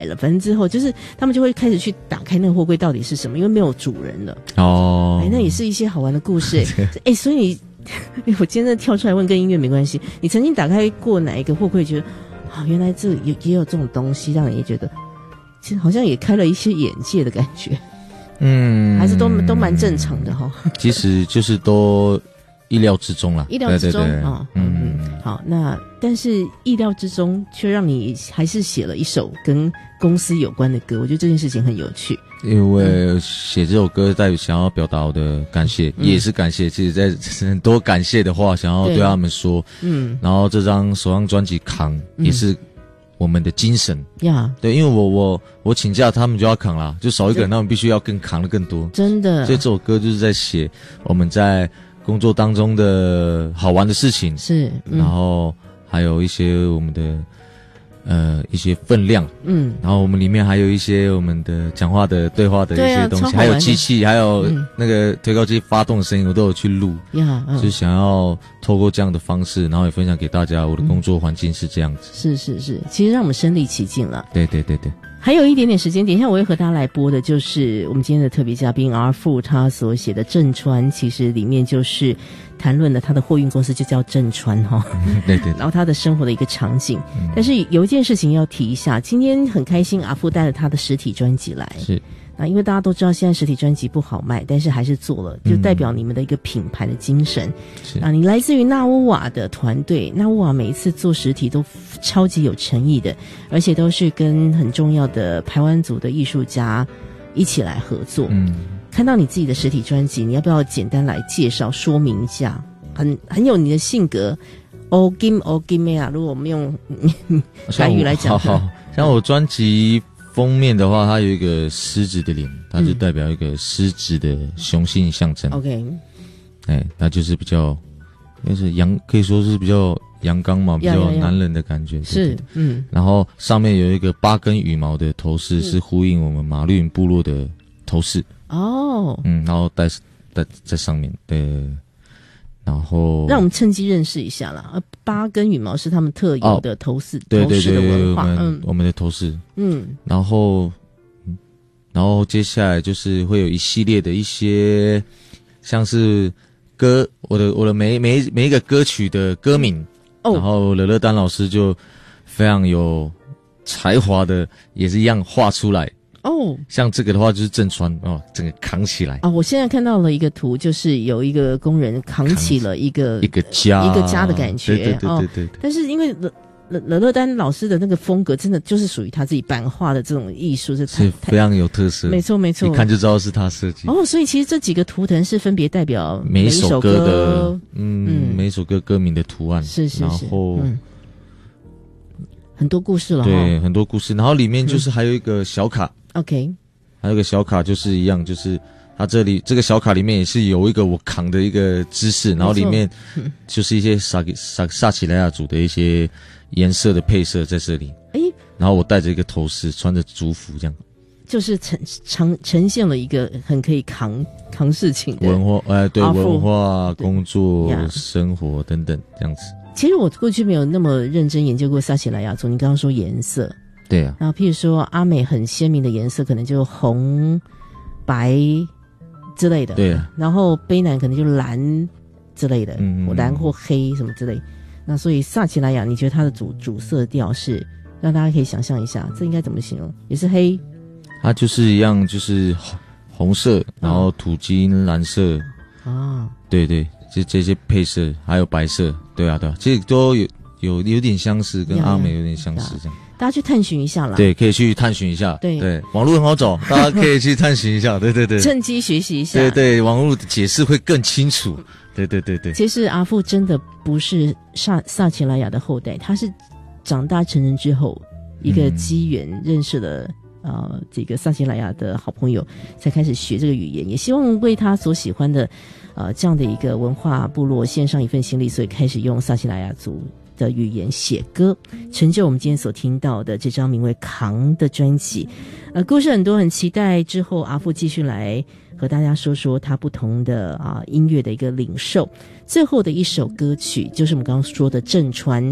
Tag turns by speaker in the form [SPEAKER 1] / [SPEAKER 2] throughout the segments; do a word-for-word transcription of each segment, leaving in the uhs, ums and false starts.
[SPEAKER 1] 了，反正之后就是他们就会开始去打开那个货柜到底是什么，因为没有主人了。
[SPEAKER 2] 哦，
[SPEAKER 1] 哎，那也是一些好玩的故事。哎，哎，所以你，我今天真的跳出来问，跟音乐没关系。你曾经打开过哪一个货柜，觉得啊、哦，原来这有也有这种东西，让人也觉得其实好像也开了一些眼界的感觉。
[SPEAKER 2] 嗯，
[SPEAKER 1] 还是都都蛮正常的哈、哦。
[SPEAKER 2] 其实就是都意料之中啦，
[SPEAKER 1] 意料之中啊、哦，
[SPEAKER 2] 嗯
[SPEAKER 1] 嗯，好，那但是意料之中却让你还是写了一首跟公司有关的歌，我觉得这件事情很有趣。
[SPEAKER 2] 因为写这首歌代表想要表达我的感谢、嗯、也是感谢，其实在很多感谢的话想要对他们说，嗯，然后这张首张专辑扛、嗯、也是我们的精神呀， yeah. 对，因为我我我请假，他们就要扛啦，就少一个人，他们必须要更扛的更多，真的。所以这首歌就是在写我们在工作当中的好玩的事情，是，嗯、然后还有一些我们的呃一些分量，嗯，然后我们里面还有一些我们的讲话的对话的一些东西，啊、还有机器，还有那个推高机发动的声音，我都有去录，呀、嗯，就是想要透过这样的方式，然后也分享给大家，我的工作环境是这样子，嗯、是是是，其实让我们身临其境了，对对对对。还有一点点时间，等一下我会和大家来播的就是我们今天的特别嘉宾阿富他所写的正川，其实里面就是谈论了他的货运公司就叫正川哈、嗯，对 对, 对，然后他的生活的一个场景、嗯。但是有一件事情要提一下，今天很开心阿富带了他的实体专辑来，是。那因为大家都知道现在实体专辑不好卖，但是还是做了，就代表你们的一个品牌的精神。是、嗯、啊，你来自于纳乌瓦的团队，纳乌瓦每一次做实体都超级有诚意的，而且都是跟很重要的排湾族的艺术家一起来合作。嗯，看到你自己的实体专辑，你要不要简单来介绍说明一下？很很有你的性格。O Gim O Gim 啊，如果我们用台语来讲，好好，像我专辑封面的话，它有一个狮子的脸，它就代表一个狮子的雄性象征。OK， 哎，它就是比较，就是阳，可以说是比较阳刚嘛，比较男人的感觉。对对对是，嗯。然后上面有一个八根羽毛的头饰，是呼应我们马绿云部落的头饰。哦，嗯，然后戴戴在上面，对。然后
[SPEAKER 1] 让我们趁机认识一下啦。八根羽毛是他们特有的头饰，哦、对对对，头饰的文化，
[SPEAKER 2] 我们、嗯、我们的头饰，嗯，然后，然后接下来就是会有一系列的一些，像是歌，我的我的每每每一个歌曲的歌名，哦，然后乐乐丹老师就非常有才华的，也是一样画出来。哦，像这个的话就是正川哦，整个扛起来
[SPEAKER 1] 啊！我现在看到了一个图，就是有一个工人扛起了一个
[SPEAKER 2] 一个家
[SPEAKER 1] 一个家的感觉，
[SPEAKER 2] 对对对对 对, 对, 对、哦。
[SPEAKER 1] 但是因为乐乐乐乐丹老师的那个风格，真的就是属于他自己版画的这种艺术，是
[SPEAKER 2] 是非常有特色。
[SPEAKER 1] 没错没错，
[SPEAKER 2] 一看就知道是他设计。
[SPEAKER 1] 哦，所以其实这几个图腾是分别代表
[SPEAKER 2] 每一首歌的，
[SPEAKER 1] 嗯
[SPEAKER 2] 嗯，每一首歌歌名的图案，
[SPEAKER 1] 是是是，
[SPEAKER 2] 然后。嗯
[SPEAKER 1] 很多故事了，
[SPEAKER 2] 对，很多故事，然后里面就是还有一个小卡、
[SPEAKER 1] 嗯、，OK，
[SPEAKER 2] 还有一个小卡就是一样，就是它这里这个小卡里面也是有一个我扛的一个姿势，然后里面就是一些萨萨萨奇莱雅族的一些颜色的配色在这里，哎，然后我戴着一个头饰，穿着族服这样，
[SPEAKER 1] 就是呈呈呈现了一个很可以扛扛事情的
[SPEAKER 2] 文化，哎，对，文化、工作、生活等等这样子。
[SPEAKER 1] 其实我过去没有那么认真研究过萨奇莱雅族，你刚刚说颜色，
[SPEAKER 2] 对啊，
[SPEAKER 1] 然后譬如说阿美很鲜明的颜色可能就红白之类的，
[SPEAKER 2] 对啊，
[SPEAKER 1] 然后卑南可能就蓝之类的，嗯，蓝或黑什么之类。那所以萨奇莱雅你觉得它的主主色调是让大家可以想象一下，这应该怎么形容？也是黑，
[SPEAKER 2] 它就是一样，就是红色，然后土金蓝色啊，对对，这这些配色还有白色，对啊对啊，其实都有有有点相似，跟阿美有点相似这样。
[SPEAKER 1] 大家去探寻一下啦，
[SPEAKER 2] 对，可以去探寻一下，
[SPEAKER 1] 对
[SPEAKER 2] 对，网络很好找，大家可以去探寻一下，对对对，
[SPEAKER 1] 趁机学习一下，
[SPEAKER 2] 对对，网络的解释会更清楚，对对对对。
[SPEAKER 1] 其实阿富真的不是萨萨奇莱雅的后代，他是长大成人之后一个机缘认识了、嗯、呃这个萨奇莱雅的好朋友，才开始学这个语言，也希望为他所喜欢的呃这样的一个文化部落献上一份心力，所以开始用萨奇莱雅族的语言写歌，成就我们今天所听到的这张名为《扛》的专辑。呃，故事很多，很期待之后阿富继续来和大家说说他不同的啊、呃、音乐的一个领受。最后的一首歌曲就是我们刚刚说的正川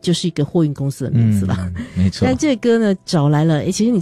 [SPEAKER 1] 就是一个货运公司的名字了。
[SPEAKER 2] 嗯、没错。
[SPEAKER 1] 但这个歌呢找来了，诶其实你